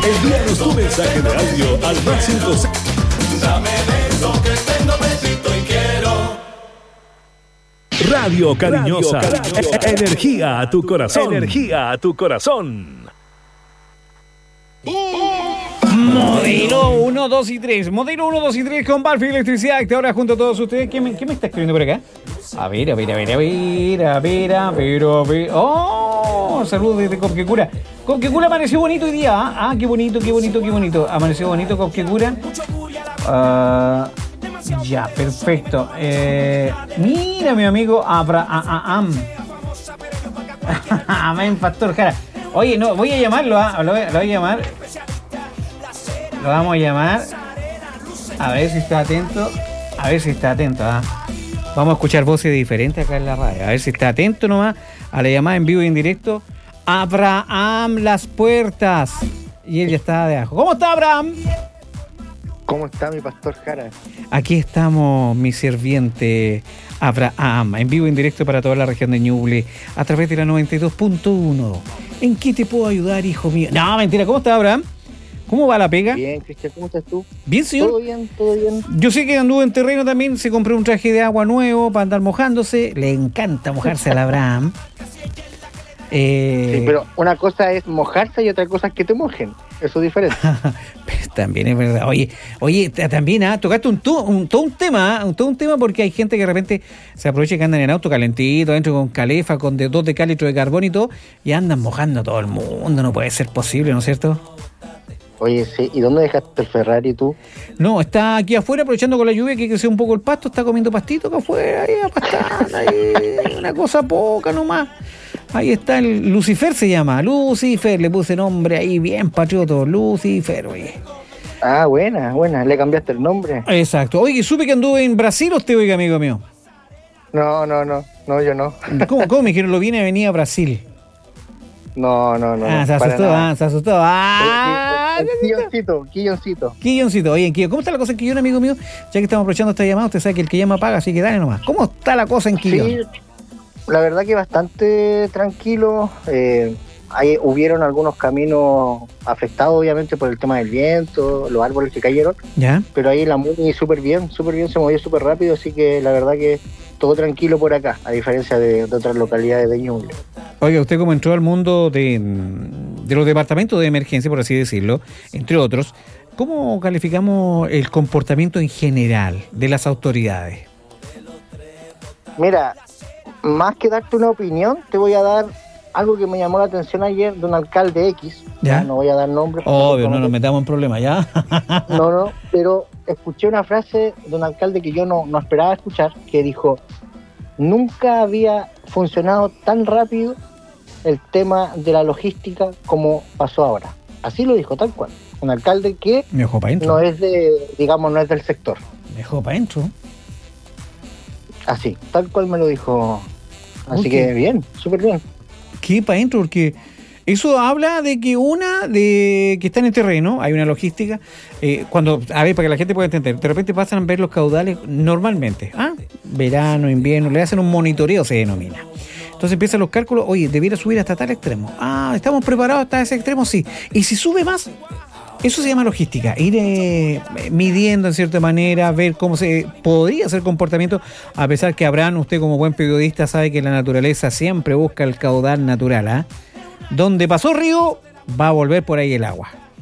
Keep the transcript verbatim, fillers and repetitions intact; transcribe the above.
Envíanos tu mensaje de audio al más cinco seis. Dame beso que tengo apetito y quiero. Radio Cariñosa. Radio Cariñosa. Energía a tu corazón. Energía a tu corazón. Modelo uno, dos y tres. Modelo uno, dos y tres con Balfi Electricidad. Que ahora junto a todos ustedes. ¿Qué me, qué me está escribiendo por acá? A ver, a ver, a ver, a ver, a ver, a ver, a ver. ¡Oh! Saludos desde Copquecura. Copquecura amaneció bonito hoy día. ¿Ah? ah, qué bonito, qué bonito, qué bonito. Amaneció bonito Copquecura. Uh, ya, perfecto. Eh, mira, mi amigo Abraham. Amén, Pastor Jara. Oye, no, voy a llamarlo, ¿ah? lo, voy, lo voy a llamar. Lo vamos a llamar. A ver si está atento. A ver si está atento, ¿ah? Vamos a escuchar voces diferentes acá en la radio. A ver si está atento nomás a la llamada en vivo y en directo. Abraham Las Puertas. Y él ya está de abajo. ¿Cómo está, Abraham? ¿Cómo está mi Pastor Jara? Aquí estamos, mi sirviente Abraham, en vivo y en directo para toda la región de Ñuble, a través de la noventa y dos punto uno. ¿En qué te puedo ayudar, hijo mío? No, mentira. ¿Cómo está, Abraham? ¿Cómo va la pega? Bien, Cristian, ¿cómo estás tú? Bien, señor. Todo bien, todo bien. Yo sé que anduvo en terreno también, se compró un traje de agua nuevo para andar mojándose. Le encanta mojarse al Abraham. Eh... Sí, pero una cosa es mojarse y otra cosa es que te mojen. Eso es diferente. También es verdad. Oye, oye, también ¿ah? tocaste un, un, todo un tema, ¿ah? un, todo un tema porque hay gente que de repente se aprovecha que andan en auto calentito, dentro con calefa, con de, dos de cal litros de carbón y todo, y andan mojando a todo el mundo. No puede ser posible, ¿no es cierto? Oye, sí, ¿y dónde dejaste el Ferrari tú? No, está aquí afuera aprovechando con la lluvia que creció un poco el pasto, está comiendo pastito acá afuera, ahí pastando, ahí, una cosa poca nomás. Ahí está el Lucifer, se llama, Lucifer, le puse nombre ahí bien patrioto, Lucifer, oye. Ah, buena, buena, le cambiaste el nombre. Exacto. Oye, supe que anduve en Brasil usted, oiga, amigo mío. No, no, no, no, yo no. ¿Cómo, cómo me dijeron? Lo vine a venir a Brasil. No, no, no. Ah, se asustó, ah, se asustó. Ah, Quilloncito, Quilloncito. Quilloncito, oye, en Quillón. ¿Cómo está la cosa en Quillón, amigo mío? Ya que estamos aprovechando esta llamada, usted sabe que el que llama paga, así que dale nomás. ¿Cómo está la cosa en Quillón? Sí, la verdad que bastante tranquilo. Eh, hay, hubieron algunos caminos afectados, obviamente, por el tema del viento, los árboles que cayeron. Ya. Pero ahí la Muni súper bien, súper bien, se movió súper rápido, así que la verdad que todo tranquilo por acá, a diferencia de, de otras localidades de Ñuble. Oiga, usted como entró al mundo de, de los departamentos de emergencia, por así decirlo, entre otros, ¿cómo calificamos el comportamiento en general de las autoridades? Mira, más que darte una opinión, te voy a dar algo que me llamó la atención ayer de un alcalde X. ¿Ya? No voy a dar nombres. Obvio, no nos metamos en problemas, ¿ya? No, no, pero escuché una frase de un alcalde que yo no, no esperaba escuchar, que dijo: nunca había funcionado tan rápido el tema de la logística como pasó ahora. Así lo dijo, tal cual. Un alcalde que Me dejó para adentro. no es de, digamos, no es del sector. Me dejó para adentro. Así, tal cual me lo dijo. Así Okay. que bien, súper bien. ¿Qué para adentro? Porque eso habla de que una, de que está en el terreno, hay una logística. Eh, cuando, a ver, para que la gente pueda entender, de repente pasan a ver los caudales normalmente. ¿Ah? Verano, invierno, le hacen un monitoreo, se denomina. Entonces empiezan los cálculos, oye, debiera subir hasta tal extremo. Ah, ¿estamos preparados hasta ese extremo? Sí. Y si sube más, eso se llama logística. Ir eh, midiendo en cierta manera, ver cómo se podría hacer comportamiento, a pesar que Abraham, usted como buen periodista sabe que la naturaleza siempre busca el caudal natural, ¿ah? ¿eh? Donde pasó río, va a volver por ahí el agua.